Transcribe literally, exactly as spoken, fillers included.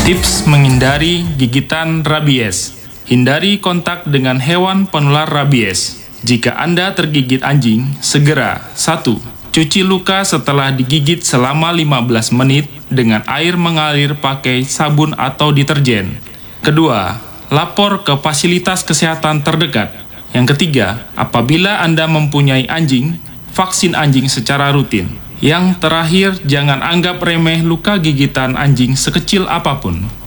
Tips menghindari gigitan rabies. Hindari kontak dengan hewan penular rabies. Jika Anda tergigit anjing, segera satu. Cuci luka setelah digigit selama lima belas menit dengan air mengalir pakai sabun atau deterjen. Kedua, lapor ke fasilitas kesehatan terdekat. Yang ketiga, apabila Anda mempunyai anjing, vaksin anjing secara rutin. Yang terakhir, jangan anggap remeh luka gigitan anjing sekecil apapun.